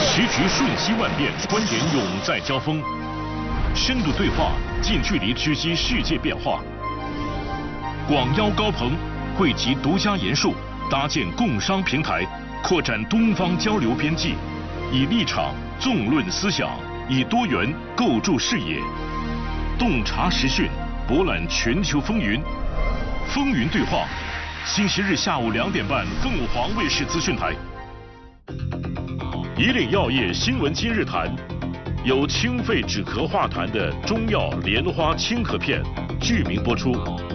时局瞬息万变，观点永在交锋，深度对话，近距离知悉世界变化。广邀高朋，汇集独家研述，搭建共商平台，扩展东方交流边际，以立场纵论思想，以多元构筑视野，洞察时讯，博览全球风云。风云对话，星期日下午2点半，凤凰卫视资讯台。以岭药业新闻今日谈，由清肺止咳化痰的中药莲花清咳片剧名播出。